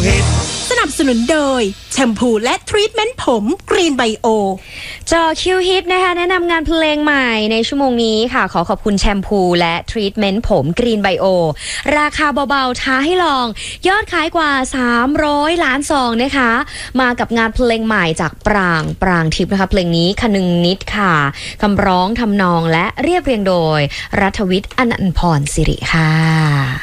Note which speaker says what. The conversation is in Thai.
Speaker 1: ฮิต
Speaker 2: สนับสนุนโดยแชมพูและทรีทเมนต์ผมกรีนไบโอ
Speaker 3: จอคิวฮิตนะคะแนะนำงานเพลงใหม่ในชั่วโมงนี้ค่ะขอบคุณแชมพูและทรีทเมนต์ผมกรีนไบโอราคาเบาๆท้าให้ลองยอดขายกว่า300ล้านซองนะคะมากับงานเพลงใหม่จากปรางทิพย์นะคะเพลงนี้คนึงนิดค่ะคำร้องทำนองและเรียบเรียงโดยรัฐวิทย์อนันต์พรสิริค่ะ